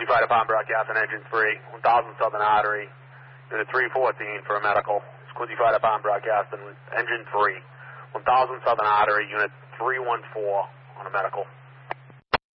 Quincy Fire Department broadcasting engine 3, 1000 Southern Artery, unit 314 for a medical. It's Quincy Fire Department broadcasting engine 3, 1000 Southern Artery, unit 314 on a medical.